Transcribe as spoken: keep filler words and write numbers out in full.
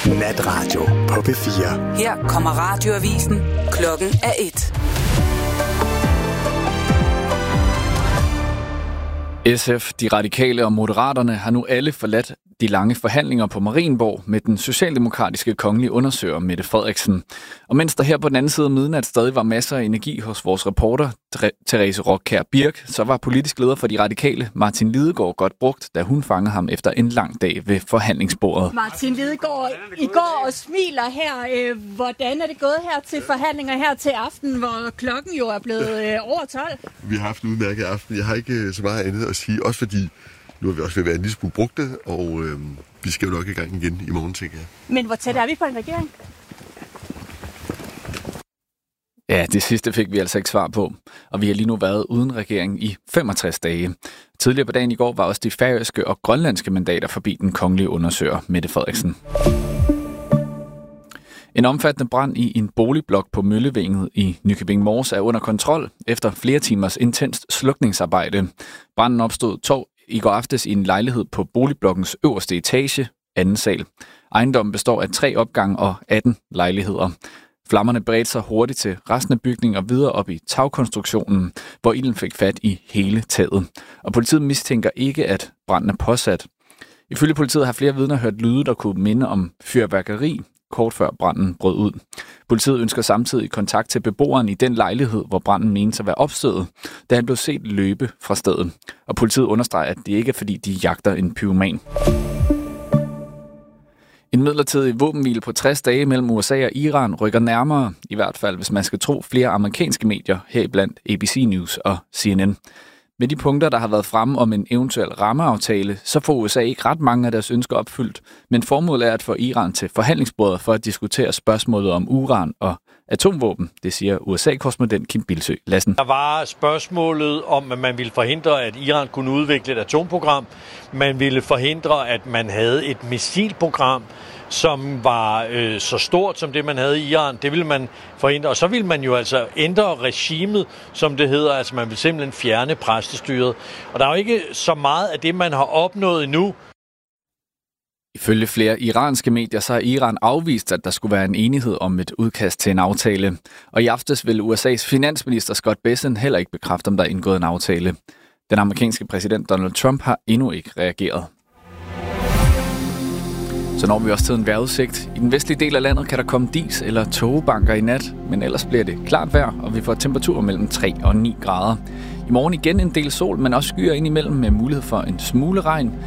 Natradio på P fire. Her kommer radioavisen. Klokken er et. S F, De Radikale og Moderaterne har nu alle forladt de lange forhandlinger på Marienborg med den socialdemokratiske kongelige undersøger Mette Frederiksen. Og mens der her på den anden side af midnat stadig var masser af energi hos vores reporter Therese Rockkjær Birk, så var politisk leder for De Radikale Martin Lidegaard godt brugt, da hun fangede ham efter en lang dag ved forhandlingsbordet. Martin Lidegaard, I går og smiler her. Hvordan er det gået her til forhandlinger her til aften, hvor klokken jo er blevet over tolv? Vi har haft en udmærket aften. Jeg har ikke så meget andet at sige, også fordi nu er vi også ved at være en lille smule brugte, og øh, vi skal jo nok i gang igen i morgen, tænker jeg. Men hvor tæt er vi på en regering? Ja, det sidste fik vi altså ikke svar på, og vi har lige nu været uden regering i femogtres dage. Tidligere på dagen i går var også de færøske og grønlandske mandater forbi den kongelige undersøger Mette Frederiksen. En omfattende brand i en boligblok på Møllevinget i Nykøbing Mors er under kontrol efter flere timers intenst slukningsarbejde. Branden opstod to i går aftes i en lejlighed på boligblokkens øverste etage, anden sal. Ejendommen består af tre opgange og atten lejligheder. Flammerne bredte sig hurtigt til resten af bygningen og videre op i tagkonstruktionen, hvor ilden fik fat i hele taget. Og politiet mistænker ikke, at branden er påsat. Ifølge politiet har flere vidner hørt lyde, der kunne minde om fyrværkeri, kort før branden brød ud. Politiet ønsker samtidig kontakt til beboeren i den lejlighed, hvor branden menes at være opstået, da han blev set løbe fra stedet. Og politiet understreger, at det ikke er, fordi de jagter en pyroman. En midlertidig våbenhvile på tres dage mellem U S A og Iran rykker nærmere, i hvert fald hvis man skal tro flere amerikanske medier, heriblandt A B C News og C N N. Med de punkter, der har været fremme om en eventuel rammeaftale, så får U S A ikke ret mange af deres ønsker opfyldt, men formålet er at få Iran til forhandlingsbordet for at diskutere spørgsmålet om uran og atomvåben, det siger U S A-korrespondent Kim Bildsøe Lassen. Der var spørgsmålet om, at man ville forhindre, at Iran kunne udvikle et atomprogram. Man ville forhindre, at man havde et missilprogram, som var øh, så stort som det, man havde i Iran. Det ville man forhindre. Og så ville man jo altså ændre regimet, som det hedder. Altså man vil simpelthen fjerne præstestyret. Og der er jo ikke så meget af det, man har opnået endnu. Ifølge flere iranske medier, så har Iran afvist, at der skulle være en enighed om et udkast til en aftale. Og i aftes vil U S A's finansminister Scott Bessent heller ikke bekræfte, om der er indgået en aftale. Den amerikanske præsident Donald Trump har endnu ikke reageret. Så når vi også til en vejrudsigt. I den vestlige del af landet kan der komme dis eller tågebanker i nat, men ellers bliver det klart vejr, og vi får temperaturer mellem tre og ni grader. I morgen igen en del sol, men også skyer ind imellem med mulighed for en smule regn.